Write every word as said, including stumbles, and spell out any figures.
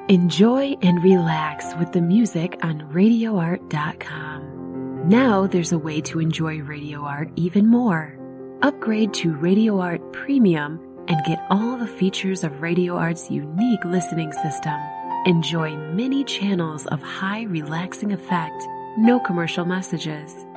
Enjoy and relax with the music on radio art dot com. Now there's a way to enjoy Radio Art even more. Upgrade to Radio Art Premium and get all the features of Radio Art's unique listening system. Enjoy many channels of high relaxing effect, no commercial messages.